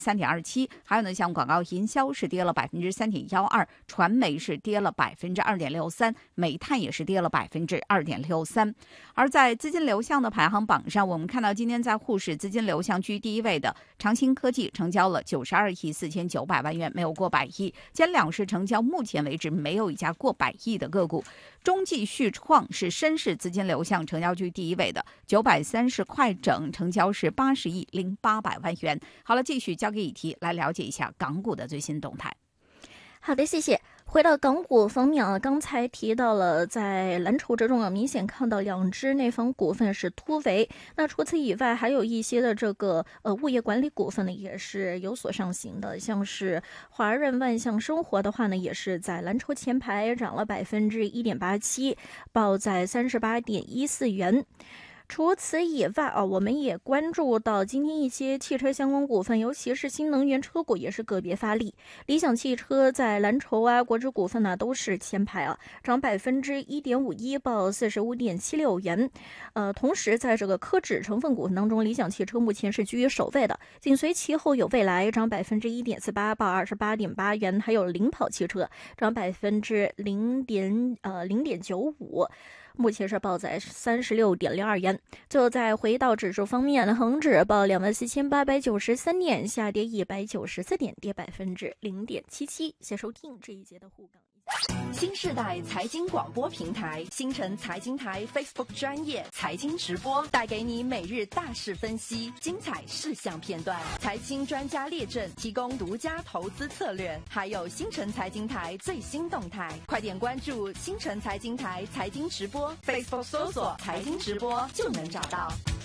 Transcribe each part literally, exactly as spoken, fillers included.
三点二七，还有呢，像广告营销是跌了百分之三点幺二，传媒是跌了百分之二点六三，煤炭也是跌了百分之二点六三。而在资金流向的排行榜上，我们看到今天在沪市资金流向居第一位的长兴科技成交了九十二亿四千九百万元，没有过百亿。今天两市成交，目前为止没有一家过百亿的个股。中继续创是深市资金流向成交居第一位的九百三十块整，成交是八十亿零八百万元。好了，继续交给以提来了解一下港股的最新动态。 好的，谢谢。回到港股方面啊，刚才提到了在蓝筹之中啊，明显看到两只内房股份是突围。那除此以外，还有一些的这个呃物业管理股份呢，也是有所上行的。像是华润万象生活的话呢，也是在蓝筹前排涨了百分之一点八七，报在三十八点一四元。除此以外啊，我们也关注到今天一些汽车相关股份，尤其是新能源车股也是个别发力。理想汽车在蓝筹啊、国指股份呢、啊、都是前排啊，涨百分之一点五一，报四十五点七六元。呃，同时在这个科指成分股份当中，理想汽车目前是居于首位的，紧随其后有蔚来涨百分之一点四八，报二十八点八元，还有领跑汽车涨百分之零点呃零点九五。目前是报在三十六点零二元。最后再回到指数方面，恒指报两万四千八百九十三点，下跌一百九十四点，跌百分之零点七七。谢收听这一节的沪港。 新世代财经广播平台新城财经台 Facebook 专业财经直播，带给你每日大事分析、精彩事项片段、财经专家列阵，提供独家投资策略，还有新城财经台最新动态。快点关注新城财经台财经直播 Facebook 搜索财经直播就能找到。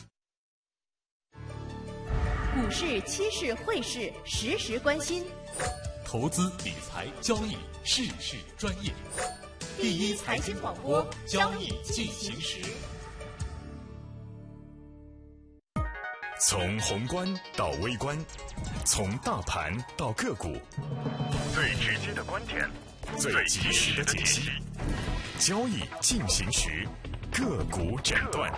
股市、期市、汇市实时关心， 投资理财交易事事专业，第一财经广播，交易进行时。从宏观到微观，从大盘到个股，最直接的观点，最及时的解析，交易进行时，个股诊断。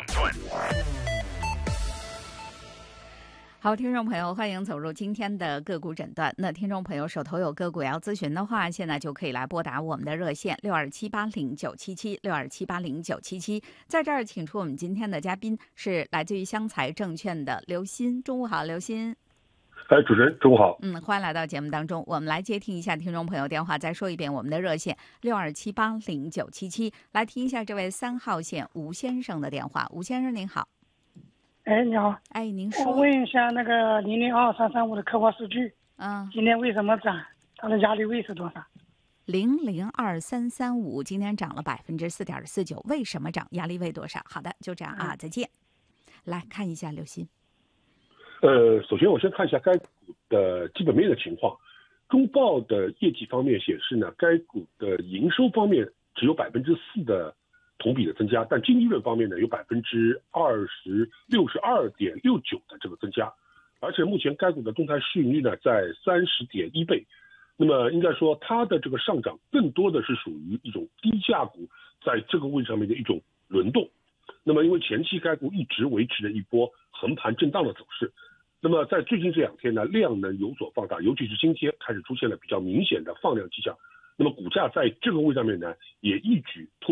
好，听众朋友，欢迎走入今天的个股诊断。那听众朋友手头有个股要咨询的话，现在就可以来拨打我们的热线六二七八零九七七六二七八零九七七。在这儿请出我们今天的嘉宾是来自于湘财证券的刘鑫。中午好，刘鑫。 哎，主持人，中午好。 嗯，欢迎来到节目当中。我们来接听一下听众朋友电话，再说一遍我们的热线六二七八零九七七。来听一下这位三号线吴先生的电话。吴先生您好。 哎，你好。 哎，您说。 我问一下那个零零二三三五的科华数据， 嗯， 今天为什么涨？它的压力位是多少？ 零零二三三五今天涨了百分之四点四九，为什么涨？压力位多少？好的，就这样啊，再见。来看一下刘鑫。 呃，首先我先看一下该股的基本面的情况。中报的业绩方面显示呢，该股的营收方面只有百分之四的同比的增加，但净利润方面呢有百分之二十六十二点六九的这个增加，而且目前该股的动态市盈率呢在三十点一倍。那么应该说它的这个上涨更多的是属于一种低价股在这个位置上面的一种轮动。那么因为前期该股一直维持着一波横盘震荡的走势，那么在最近这两天呢量能有所放大，尤其是今天开始出现了比较明显的放量迹象，那么股价在这个位置上面呢也一举突